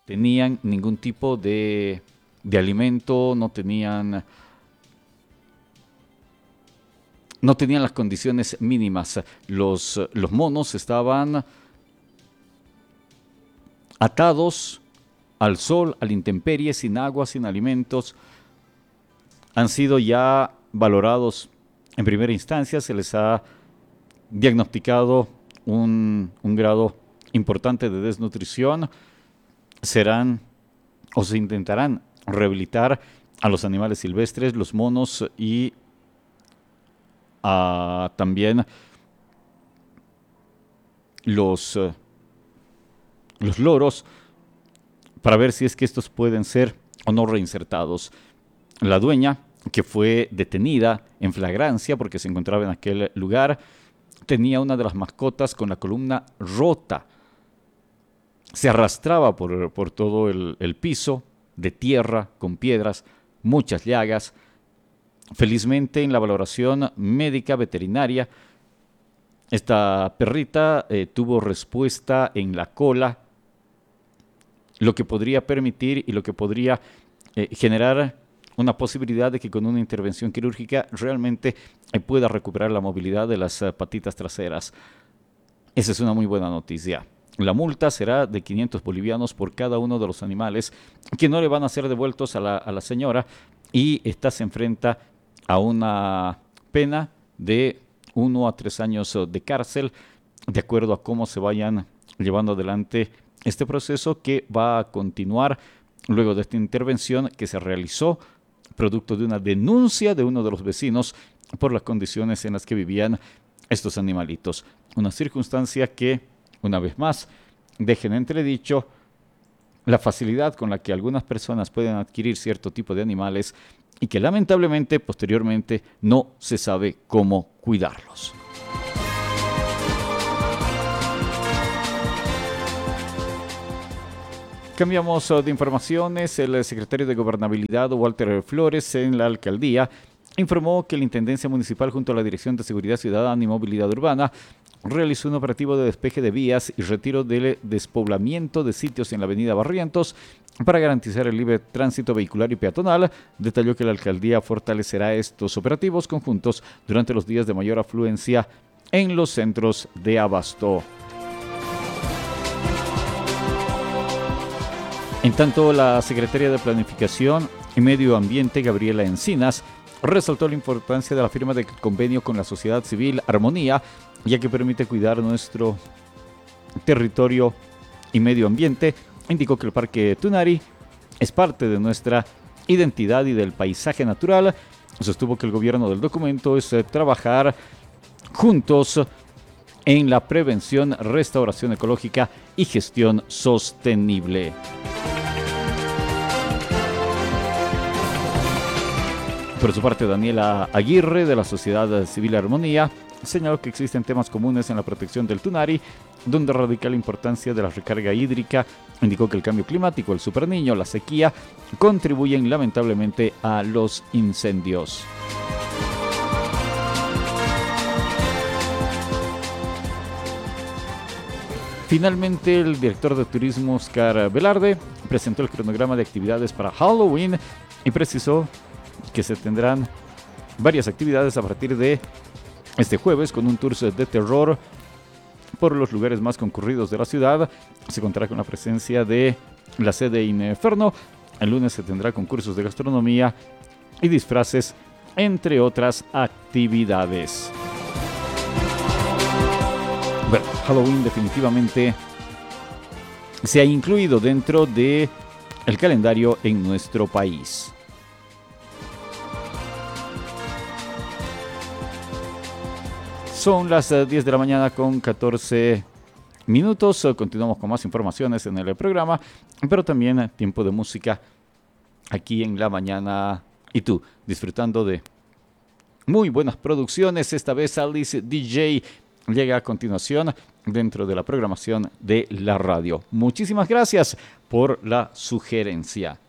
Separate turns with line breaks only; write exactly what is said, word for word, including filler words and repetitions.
tenían ningún tipo de, de alimento, no tenían, no tenían las condiciones mínimas. Los, los monos estaban atados al sol, a la intemperie, sin agua, sin alimentos. Han sido ya valorados en primera instancia, se les ha diagnosticado un, un grado importante de desnutrición. Serán o se intentarán rehabilitar a los animales silvestres, los monos y a, también los, uh, los loros, para ver si es que estos pueden ser o no reinsertados. La dueña, que fue detenida en flagrancia porque se encontraba en aquel lugar, tenía una de las mascotas con la columna rota. Se arrastraba por, por todo el, el piso de tierra, con piedras, muchas llagas. Felizmente, en la valoración médica veterinaria, esta perrita eh, tuvo respuesta en la cola, lo que podría permitir y lo que podría eh, generar una posibilidad de que con una intervención quirúrgica realmente eh, pueda recuperar la movilidad de las uh, patitas traseras. Esa es una muy buena noticia. La multa será de quinientos bolivianos por cada uno de los animales que no le van a ser devueltos a la, a la señora, y esta se enfrenta a una pena de uno a tres años de cárcel, de acuerdo a cómo se vayan llevando adelante este proceso, que va a continuar luego de esta intervención que se realizó producto de una denuncia de uno de los vecinos por las condiciones en las que vivían estos animalitos. Una circunstancia que, una vez más, deja en entredicho la facilidad con la que algunas personas pueden adquirir cierto tipo de animales y que lamentablemente posteriormente no se sabe cómo cuidarlos. Cambiamos de informaciones. El secretario de Gobernabilidad, Walter Flores, en la alcaldía, informó que la Intendencia Municipal junto a la Dirección de Seguridad Ciudadana y Movilidad Urbana realizó un operativo de despeje de vías y retiro del despoblamiento de sitios en la avenida Barrientos para garantizar el libre tránsito vehicular y peatonal. Detalló que la alcaldía fortalecerá estos operativos conjuntos durante los días de mayor afluencia en los centros de abasto. En tanto, la secretaria de Planificación y Medio Ambiente, Gabriela Encinas, resaltó la importancia de la firma del convenio con la sociedad civil Armonía, ya que permite cuidar nuestro territorio y medio ambiente. Indicó que el Parque Tunari es parte de nuestra identidad y del paisaje natural. Sostuvo que el gobierno del documento es eh, trabajar juntos en la prevención, restauración ecológica y gestión sostenible. Por su parte, Daniela Aguirre, de la Sociedad Civil Armonía, señaló que existen temas comunes en la protección del Tunari, donde radica la importancia de la recarga hídrica. Indicó que el cambio climático, el superniño, la sequía, contribuyen lamentablemente a los incendios. Finalmente, el director de turismo, Oscar Velarde, presentó el cronograma de actividades para Halloween y precisó que se tendrán varias actividades a partir de este jueves, con un tour de terror por los lugares más concurridos de la ciudad. Se contará con la presencia de la sede Inferno. El lunes se tendrá concursos de gastronomía y disfraces, entre otras actividades. Bueno, Halloween definitivamente se ha incluido dentro de el calendario en nuestro país. Son las diez de la mañana con catorce minutos. Continuamos con más informaciones en el programa, pero también tiempo de música aquí en La Mañana y Tú, disfrutando de muy buenas producciones. Esta vez Alice D J llega a continuación dentro de la programación de la radio. Muchísimas gracias por la sugerencia.